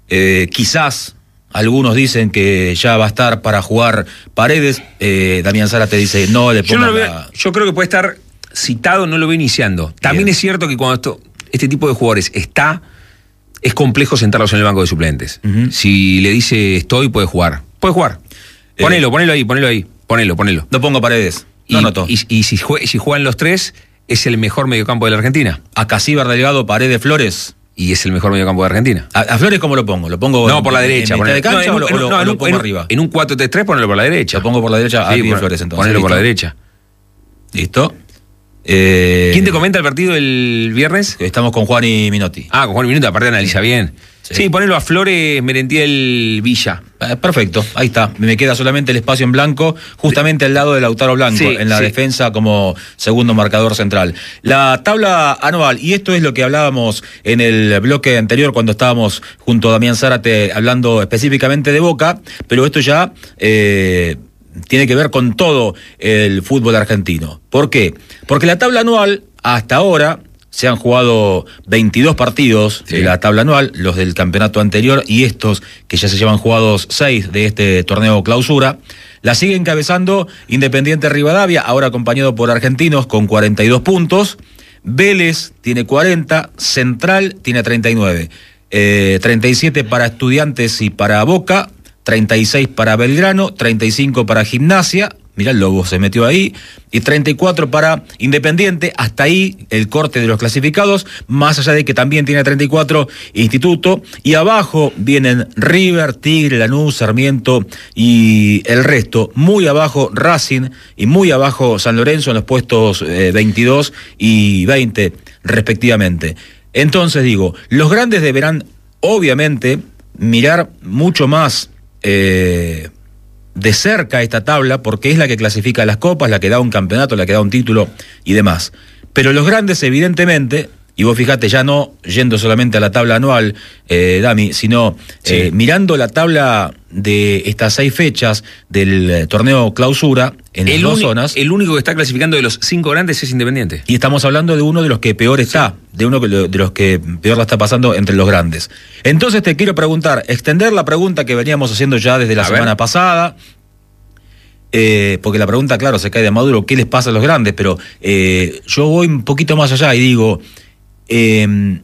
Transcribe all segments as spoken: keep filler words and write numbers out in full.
Eh, quizás algunos dicen que ya va a estar para jugar Paredes. Eh, Damián Zárate dice, no le pongan yo, no la... veo, yo creo que puede estar citado, no lo veo iniciando. También Bien. Es cierto que cuando esto, este tipo de jugadores está, es complejo sentarlos en el banco de suplentes. Uh-huh. Si le dice estoy, puede jugar. Puede jugar. Eh, ponelo, ponelo ahí, ponelo ahí. Ponelo, ponelo. No pongo Paredes. Y, no noto. Y, y si, jue, si juegan los tres, es el mejor mediocampo de la Argentina. Acasíbar, Delgado, Paredes, Flores. Y es el mejor mediocampo de Argentina. ¿A, a Flores cómo lo pongo? ¿Lo pongo no, por la derecha? ¿En mitad de cancha no, en, o, en, lo, no, o lo pongo en, arriba? En un cuatro tres tres ponelo por la derecha. Lo pongo por la derecha a sí, pon, Flores entonces. Ponelo ¿listo? por la derecha. ¿Listo? Eh, ¿Quién te comenta el partido el viernes? Estamos con Juan y Minotti. Ah, con Juan y Minotti, aparte analiza bien. Sí, sí, ponelo a Flores Merentiel Villa. Eh, perfecto, ahí está. Me queda solamente el espacio en blanco, justamente al lado de Lautaro Blanco, sí, en la sí. defensa como segundo marcador central. La tabla anual, y esto es lo que hablábamos en el bloque anterior cuando estábamos junto a Damián Zárate hablando específicamente de Boca, pero esto ya eh, tiene que ver con todo el fútbol argentino. ¿Por qué? Porque la tabla anual, hasta ahora, se han jugado veintidós partidos sí. de la tabla anual, los del campeonato anterior y estos que ya se llevan jugados seis de este torneo clausura. La sigue encabezando Independiente Rivadavia, ahora acompañado por Argentinos con cuarenta y dos puntos. Vélez tiene cuarenta, Central tiene treinta y nueve, eh, treinta y siete para Estudiantes y para Boca, treinta y seis para Belgrano, treinta y cinco para Gimnasia. Mirá, el Lobo se metió ahí. Y treinta y cuatro para Independiente. Hasta ahí el corte de los clasificados. Más allá de que también tiene treinta y cuatro Instituto. Y abajo vienen River, Tigre, Lanús, Sarmiento y el resto. Muy abajo Racing y muy abajo San Lorenzo en los puestos eh, veintidós y veinte respectivamente. Entonces digo, los grandes deberán obviamente mirar mucho más... Eh, de cerca esta tabla, porque es la que clasifica las copas, la que da un campeonato, la que da un título y demás. Pero los grandes, evidentemente, y vos fijate, ya no yendo solamente a la tabla anual, eh, Dami, sino sí. eh, mirando la tabla de estas seis fechas del eh, torneo clausura en las dos zonas. El único que está clasificando de los cinco grandes es Independiente. Y estamos hablando de uno de los que peor está, sí. de uno de los que peor la está pasando entre los grandes. Entonces te quiero preguntar, extender la pregunta que veníamos haciendo ya desde la a semana ver. pasada, eh, porque la pregunta, claro, se cae de Maduro, ¿qué les pasa a los grandes? Pero eh, yo voy un poquito más allá y digo... Eh,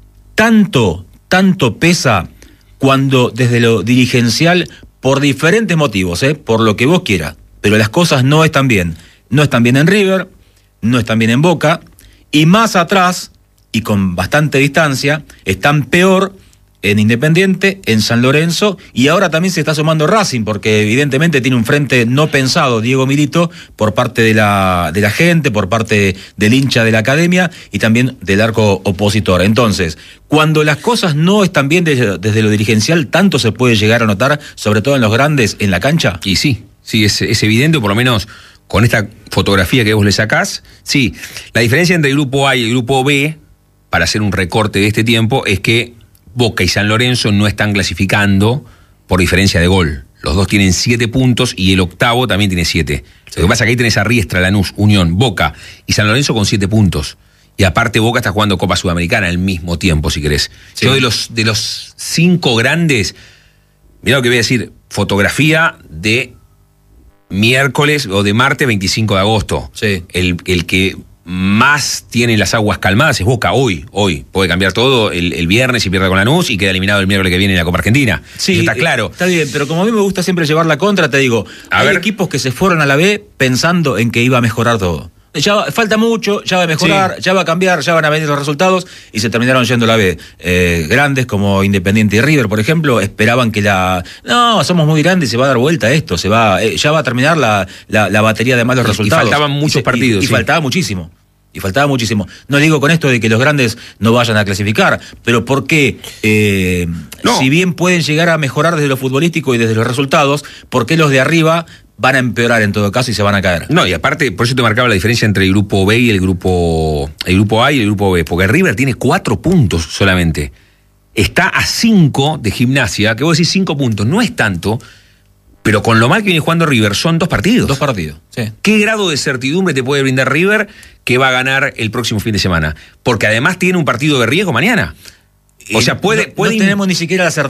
tanto, tanto pesa cuando desde lo dirigencial, por diferentes motivos, eh, por lo que vos quieras, pero las cosas no están bien. No están bien en River, no están bien en Boca, y más atrás, y con bastante distancia, están peor en Independiente, en San Lorenzo, y ahora también se está sumando Racing, porque evidentemente tiene un frente no pensado, Diego Milito, por parte de la, de la gente, por parte del hincha de la academia, y también del arco opositor. Entonces, cuando las cosas no están bien desde, desde lo dirigencial, ¿tanto se puede llegar a notar, sobre todo en los grandes, en la cancha? Y sí, sí, es, es evidente, por lo menos con esta fotografía que vos le sacás. Sí, la diferencia entre el grupo A y el grupo B, para hacer un recorte de este tiempo, es que Boca y San Lorenzo no están clasificando por diferencia de gol. Los dos tienen siete puntos y el octavo también tiene siete. Sí. Lo que pasa es que ahí tenés a Riestra, Lanús, Unión, Boca y San Lorenzo con siete puntos. Y aparte Boca está jugando Copa Sudamericana al mismo tiempo, si querés. Sí. Yo de los, de los cinco grandes, mirá lo que voy a decir, fotografía de miércoles o de martes veinticinco de agosto. Sí. El, el que... más tiene las aguas calmadas es Boca hoy, hoy. Puede cambiar todo el, el viernes y pierde con Lanús y queda eliminado el miércoles que viene en la Copa Argentina. Sí, eso está claro. Está bien, pero como a mí me gusta siempre llevar la contra, te digo, a hay ver. equipos que se fueron a la B pensando en que iba a mejorar todo. Ya va, falta mucho, ya va a mejorar, sí. ya va a cambiar, ya van a venir los resultados y se terminaron yendo a la B. Eh, grandes como Independiente y River, por ejemplo, esperaban que la... No, somos muy grandes, se va a dar vuelta esto, se va, eh, ya va a terminar la, la, la batería de malos resultados. Y faltaban muchos y, partidos. Y, y sí. faltaba muchísimo. Y faltaba muchísimo. No digo con esto de que los grandes no vayan a clasificar, pero porque eh, no. si bien pueden llegar a mejorar desde lo futbolístico y desde los resultados, ¿por qué los de arriba van a empeorar en todo caso y se van a caer? No, y aparte, por eso te marcaba la diferencia entre el grupo B y el grupo, el grupo A y el grupo B, porque River tiene cuatro puntos solamente. Está a cinco de Gimnasia, que vos decís cinco puntos, no es tanto, pero con lo mal que viene jugando River, son dos partidos. Dos partidos, sí. ¿Qué grado de certidumbre te puede brindar River que va a ganar el próximo fin de semana? Porque además tiene un partido de riesgo mañana. O sea, puede... No, puede no tenemos ni siquiera la certeza